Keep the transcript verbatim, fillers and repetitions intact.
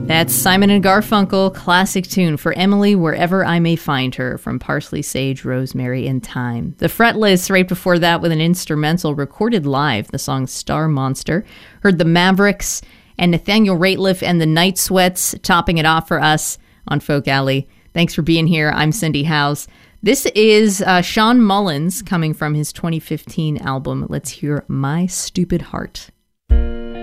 That's Simon and Garfunkel, classic tune for Emily Wherever I May Find Her from Parsley, Sage, Rosemary, and Thyme. The Fretless right before that with an instrumental recorded live, the song Star Monster. Heard the Mavericks and Nathaniel Rateliff and the Night Sweats topping it off for us on Folk Alley. Thanks for being here. I'm Cindy Howes. This is uh, Sean Mullins coming from his twenty fifteen album, Let's Hear My Stupid Heart.